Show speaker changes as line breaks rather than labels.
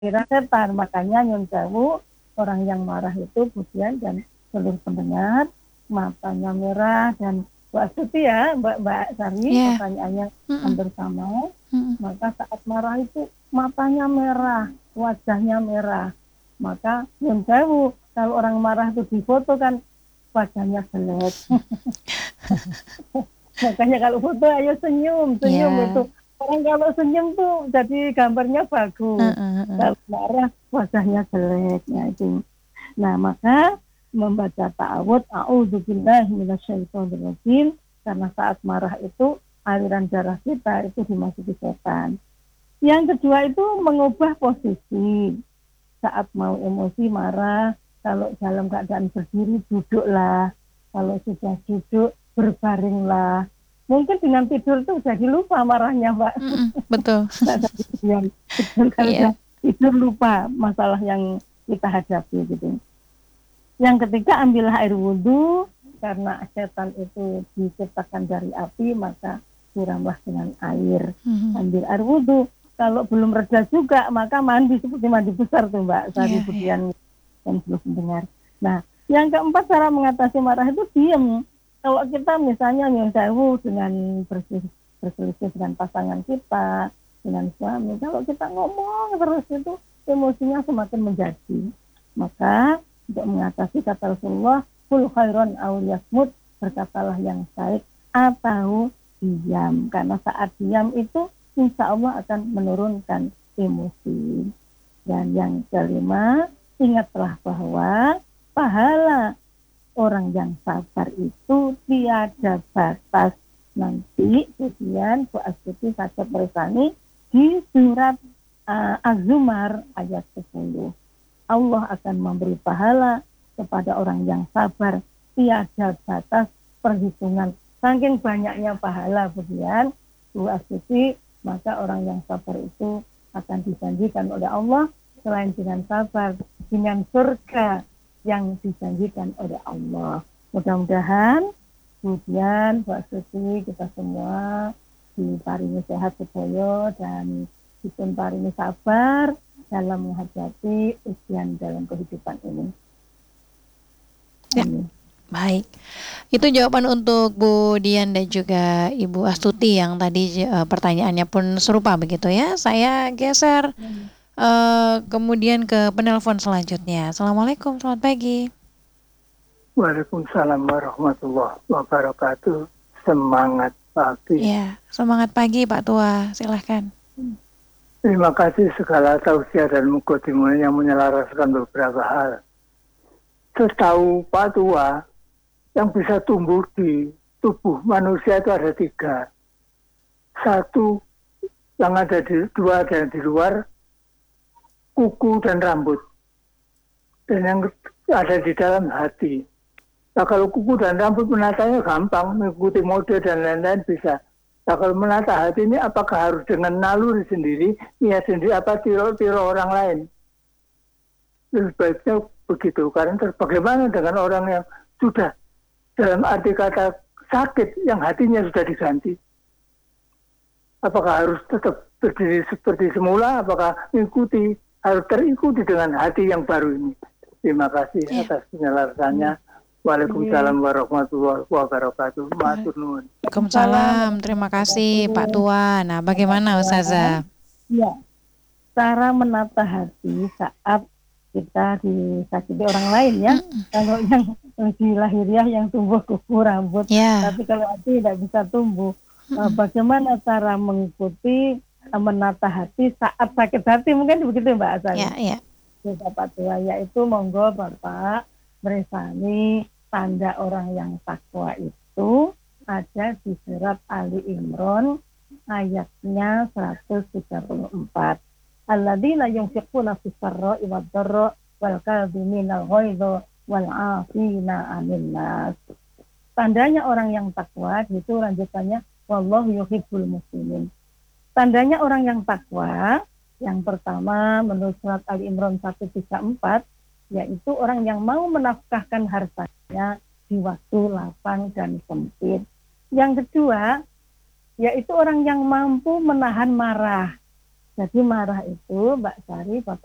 kira setan. Makanya nyun sewu, orang yang marah itu Budian dan seluruh pendengar matanya merah dan Mbak Suti ya, Mbak Sari,
Ya.
pertanyaannya
Mm-mm.
hampir sama.
Mm-mm.
Maka saat marah itu matanya merah, wajahnya merah. Maka nyun sewu, kalau orang marah itu difoto kan wajahnya jelek. Makanya kalau foto ayo senyum, senyum itu.
Ya.
Orang kalau senyum tuh jadi gambarnya bagus.
Heeh.
Kalau marah wajahnya jelek. Ya itu. Nah, maka membaca ta'awud a'udzubillahi minasyaitonirrajim karena saat marah itu aliran darah kita itu dimasuki setan. Yang kedua itu mengubah posisi. Saat mau emosi marah, kalau dalam keadaan berdiri duduklah. Kalau sudah duduk berbaringlah. Mungkin dengan tidur tuh jadi lupa marahnya, Mbak.
Mm-mm. Betul.
Betul, kalau
Iya.
sudah tidur lupa masalah yang kita hadapi gitu. Yang ketiga, ambillah air wudhu, karena setan itu diciptakan dari api, maka siramlah dengan air.
Mhm.
Ambil air wudhu. Kalau belum reda juga, maka mandi seperti mandi besar tuh Mbak Sari
Iya, iya.
Budian dan belum mendengar. Nah, yang keempat cara mengatasi marah itu diam. Kalau kita misalnya nyun sewu dengan berselisih dengan pasangan kita, dengan suami, kalau kita ngomong terus itu emosinya semakin menjadi. Maka untuk mengatasi kata Rasulullah, kul khairon awliyasmut, berkatalah yang baik atau diam. Karena saat diam itu insya Allah akan menurunkan emosi. Dan yang kelima, ingatlah bahwa pahala orang yang sabar itu tiada batas. Nanti kemudian Bu Astuti saja bersani di surat Az-Zumar ayat 10. Allah akan memberi pahala kepada orang yang sabar, tiada batas perhitungan. Saking banyaknya pahala kemudian Bu Astuti, maka orang yang sabar itu akan dijanjikan oleh Allah selain dengan sabar, dengan surga yang dijanjikan oleh Allah. Mudah-mudahan kemudian Bu Astuti kita semua diparingi sehat sedaya dan dipun paringi sabar dalam menghadapi ujian dalam kehidupan ini.
Ya, baik. Itu jawaban untuk Bu Dian dan juga Ibu Astuti yang tadi pertanyaannya pun serupa begitu ya. Saya geser kemudian ke penelpon selanjutnya. Assalamualaikum, selamat pagi.
Waalaikumsalam warahmatullahi wabarakatuh. Semangat pagi.
Ya, semangat pagi Pak Tua, silahkan.
Terima kasih segala tausiah dan mukadimah yang menyelaraskan beberapa hal. Setahu Pak Tua, yang bisa tumbuh di tubuh manusia itu ada 3. Satu, yang ada di 2 ada yang di luar, kuku dan rambut. Dan yang ada di dalam hati. Nah, kalau kuku dan rambut menatanya gampang, mengikuti mode dan lain-lain bisa. Nah, kalau menata hati ini apakah harus dengan naluri sendiri, niat sendiri, apa tiro-tiro orang lain? Lebih baiknya begitu. Karena bagaimana dengan orang yang sudah dalam arti kata sakit, yang hatinya sudah diganti? Apakah harus tetap berdiri seperti semula? Apakah harus terikuti dengan hati yang baru ini? Terima kasih atas penjelasannya. Waalaikumsalam warahmatullahi wabarakatuh. Matur nuwun.
Waalaikumsalam. Terima kasih Pak Tua. Nah, bagaimana Ustazah?
Ya, cara menata hati saat kita disakiti orang lain ya. Kalau yang di lahiriah yang tumbuh kuku rambut, tapi kalau hati tidak bisa tumbuh. Bagaimana cara mengikuti menata hati saat sakit hati, mungkin begitu Mbak Asari.
Ya.
Pak Tua, yaitu monggo Bapak bersani tanda orang yang takwa itu ada di surat Ali Imran ayatnya 134. Alladzina yunfiquna fis-sarra'i wad-dharra'i wal kadhiminal ghaidha wal 'afina 'anil nas. Tandanya orang yang takwa itu lanjutannya wallahu yuhibbul muslimin. Tandanya orang yang takwa yang pertama menurut surat Ali Imran 134 yaitu orang yang mau menafkahkan hartanya di waktu lapang dan sempit. Yang kedua, yaitu orang yang mampu menahan marah. Jadi marah itu, Mbak Sari, Bapak